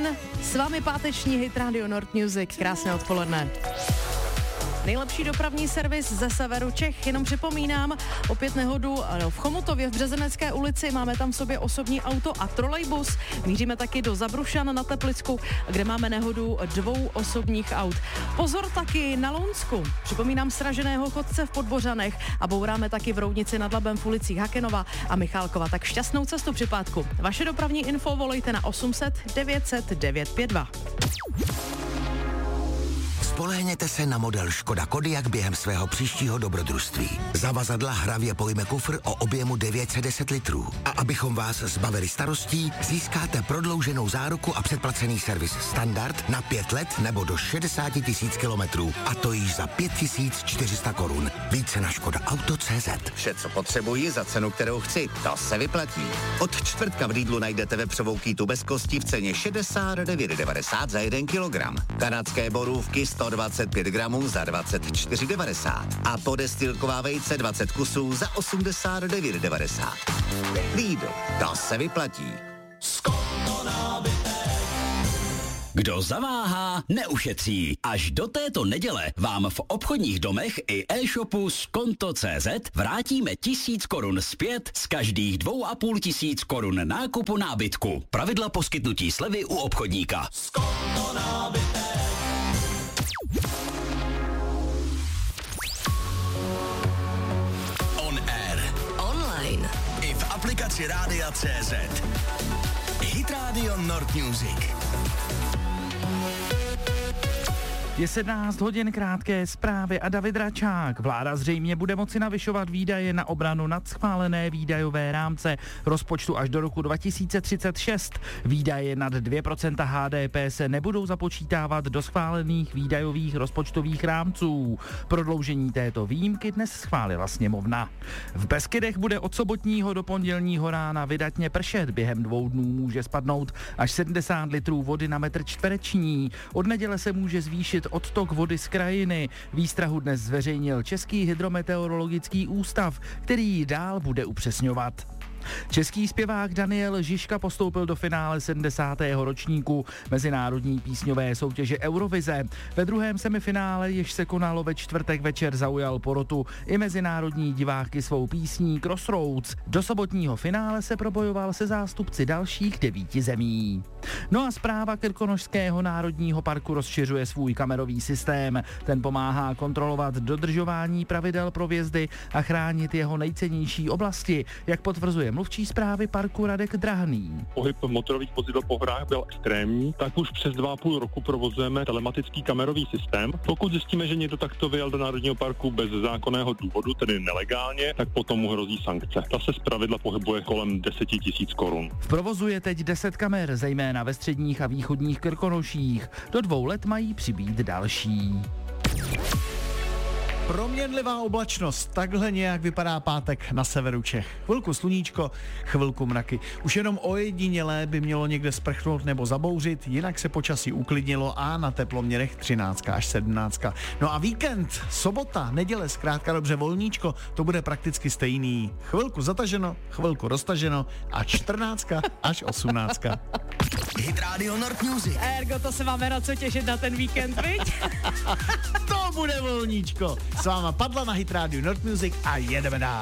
s vámi páteční hit Radio Nord Music. Krásné odpoledne. Nejlepší dopravní servis ze severu Čech. Jenom připomínám, opět nehodu v Chomutově v Březenecké ulici. Máme tam v sobě osobní auto a trolejbus. Míříme taky do Zabrušan na Teplicku, kde máme nehodu 2 osobních aut. Pozor taky na Lounsku. Připomínám sraženého chodce v Podbořanech a bouráme taky v Roudnici nad Labem v ulicích Hakenova a Michálkova. Tak šťastnou cestu při pátku. Vaše dopravní info volejte na 800 900 952. Spolehněte se na model Škoda Kodiaq během svého příštího dobrodružství. Zavazadla hravě pojme kufr o objemu 910 litrů. A abychom vás zbavili starostí, získáte prodlouženou záruku a předplacený servis standard na 5 let nebo do 60 000 kilometrů. A to již za 5400 korun. Více na škodaauto.cz. Vše, co potřebuji za cenu, kterou chci, to se vyplatí. Od čtvrtka v Lidlu najdete vepřovou kýtu bez kosti v ceně 69,90 za 1 kilogram. Kanadské borůvky 125 gramů za 24,90 a podestýlková vejce 20 kusů za 89,90. Lidl, to se vyplatí. Kdo zaváhá, neušetří. Až do této neděle vám v obchodních domech i e-shopu Skonto.cz vrátíme 1000 korun zpět z každých 2500 korun nákupu nábytku. Pravidla poskytnutí slevy u obchodníka. Skonto nábytek. On air. Online. I v aplikaci Rádia CZ. Hit Radio Nord Music. Je 17 hodin, krátké zprávy a David Račák. Vláda zřejmě bude moci navyšovat výdaje na obranu nad schválené výdajové rámce rozpočtu až do roku 2036. Výdaje nad 2% HDP se nebudou započítávat do schválených výdajových rozpočtových rámců. Prodloužení této výjimky dnes schválila sněmovna. V Beskydech bude od sobotního do pondělního rána vydatně pršet. Během 2 dnů může spadnout až 70 litrů vody na metr čtvereční. Od neděle se může zvýšit odtok vody z krajiny. Výstrahu dnes zveřejnil Český hydrometeorologický ústav, který ji dál bude upřesňovat. Český zpěvák Daniel Žižka postoupil do finále 70. ročníku mezinárodní písňové soutěže Eurovize. Ve druhém semifinále, jež se konalo ve čtvrtek večer, zaujal porotu i mezinárodní diváky svou písní Crossroads. Do sobotního finále se probojoval se zástupci dalších 9 zemí. No a správa Krkonošského národního parku rozšiřuje svůj kamerový systém. Ten pomáhá kontrolovat dodržování pravidel pro vjezdy a chránit jeho nejcennější oblasti, jak potvrzuje mluvčí správy parku Radek Drahný. Pohyb motorových vozidel po horách byl extrémní, tak už přes 2,5 roku provozujeme telematický kamerový systém. Pokud zjistíme, že někdo takto vyjel do národního parku bez zákonného důvodu, tedy nelegálně, tak potom mu hrozí sankce. Ta se zpravidla pohybuje kolem 10 000 korun. V provozu je teď 10 kamer, zejména ve středních a východních Krkonoších. Do 2 let mají přibýt další. Proměnlivá oblačnost, takhle nějak vypadá pátek na severu Čech. Chvilku sluníčko, chvilku mraky. Už jenom ojedinělé by mělo někde sprchnout nebo zabouřit, jinak se počasí uklidnilo a na teploměrech 13 až 17. No a víkend, sobota, neděle, zkrátka dobře volníčko, to bude prakticky stejný. Chvilku zataženo, chvilku roztaženo a 14 až 18. Hit Radio Nord Music. Ergo, to se máme na co těšit na ten víkend, viď? To bude volníčko. S váma Padla na Hit Radio Nord Music a jedeme dál.